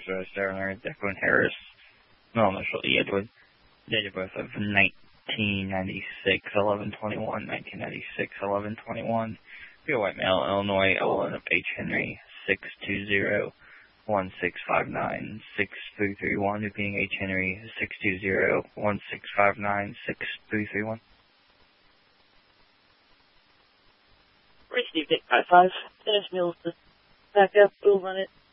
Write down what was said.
Sterling, Declan Harris, no initial E. Edward, date of birth of 1996, 11/21, 1996, 11/21. Be a white male, Illinois, Owen of H. Henry, 620-1659, 6331, being H. Henry, 620-1659, 6331. Received 855, Dennis Mills, back up, over on it.